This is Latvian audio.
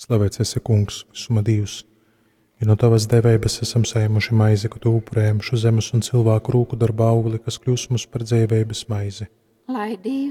Slavēts esi, Kungs, visuma Dievs, jo no tavas devības esam saņēmuši maizi, ko tu upurējuši zemes un cilvēku rūku darba augli, kas kļūst mums par dzīvības maizi. Lai Dievs